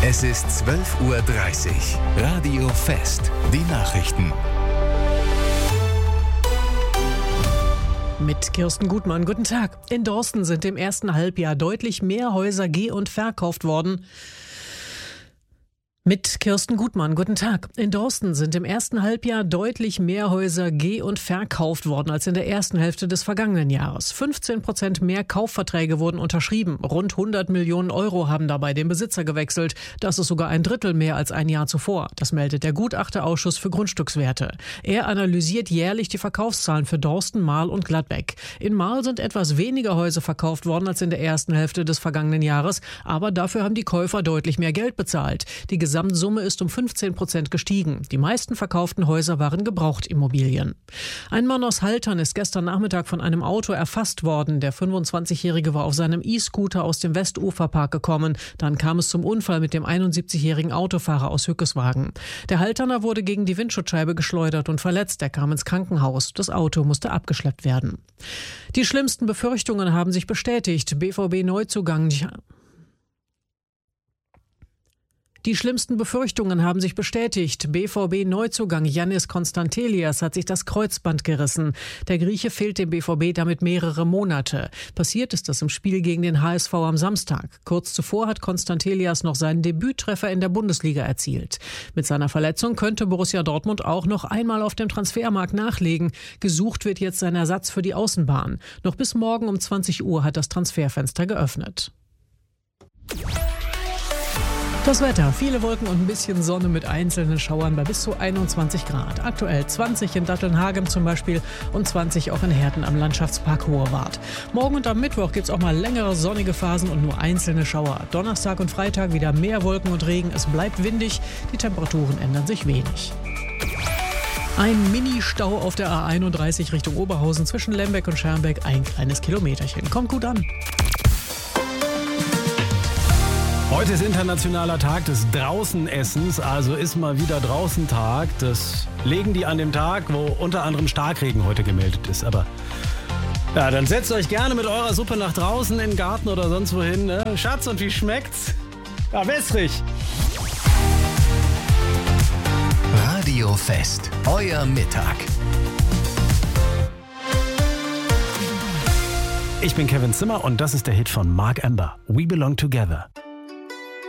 Es ist 12:30 Uhr. Radio Fest. Die Nachrichten. Mit Kirsten Gutmann. Guten Tag. In Dorsten sind im ersten Halbjahr deutlich mehr Häuser und verkauft worden. Mit Kirsten Gutmann. Guten Tag. In Dorsten sind im ersten Halbjahr deutlich mehr Häuser und verkauft worden als in der ersten Hälfte des vergangenen Jahres. 15% mehr Kaufverträge wurden unterschrieben. Rund 100 Millionen Euro haben dabei den Besitzer gewechselt. Das ist sogar ein Drittel mehr als ein Jahr zuvor. Das meldet der Gutachterausschuss für Grundstückswerte. Er analysiert jährlich die Verkaufszahlen für Dorsten, Marl und Gladbeck. In Marl sind etwas weniger Häuser verkauft worden als in der ersten Hälfte des vergangenen Jahres. Aber dafür haben die Käufer deutlich mehr Geld bezahlt. Die Gesamtsumme ist um 15% gestiegen. Die meisten verkauften Häuser waren Gebrauchtimmobilien. Ein Mann aus Haltern ist gestern Nachmittag von einem Auto erfasst worden. Der 25-Jährige war auf seinem E-Scooter aus dem Westuferpark gekommen. Dann kam es zum Unfall mit dem 71-jährigen Autofahrer aus Hückeswagen. Der Halterner wurde gegen die Windschutzscheibe geschleudert und verletzt. Er kam ins Krankenhaus. Das Auto musste abgeschleppt werden. Die schlimmsten Befürchtungen haben sich bestätigt. Die schlimmsten Befürchtungen haben sich bestätigt. BVB-Neuzugang Yannis Konstantelias hat sich das Kreuzband gerissen. Der Grieche fehlt dem BVB damit mehrere Monate. Passiert ist das im Spiel gegen den HSV am Samstag. Kurz zuvor hat Konstantelias noch seinen Debüttreffer in der Bundesliga erzielt. Mit seiner Verletzung könnte Borussia Dortmund auch noch einmal auf dem Transfermarkt nachlegen. Gesucht wird jetzt sein Ersatz für die Außenbahn. Noch bis morgen um 20 Uhr hat das Transferfenster geöffnet. Das Wetter, viele Wolken und ein bisschen Sonne mit einzelnen Schauern bei bis zu 21 Grad. Aktuell 20 in Datteln-Hagem zum Beispiel und 20 auch in Herten am Landschaftspark Hohe Wart. Morgen und am Mittwoch gibt es auch mal längere sonnige Phasen und nur einzelne Schauer. Donnerstag und Freitag wieder mehr Wolken und Regen. Es bleibt windig, die Temperaturen ändern sich wenig. Ein Mini-Stau auf der A31 Richtung Oberhausen zwischen Lembeck und Schermbeck, ein kleines Kilometerchen. Kommt gut an. Heute ist internationaler Tag des Draußenessens, also ist mal wieder Draußentag. Das legen die an dem Tag, wo unter anderem Starkregen heute gemeldet ist. Aber ja, dann setzt euch gerne mit eurer Suppe nach draußen in den Garten oder sonst wohin. Ne? Schatz, und wie schmeckt's? Ja, wässrig. Radio Fest. Euer Mittag. Ich bin Kevin Zimmer und das ist der Hit von Mark Amber. We Belong Together.